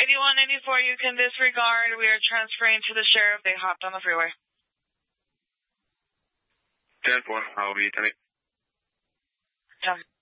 8184, you can disregard. We are transferring to the sheriff. They hopped on the freeway. 10-4, I'll be attending. Done.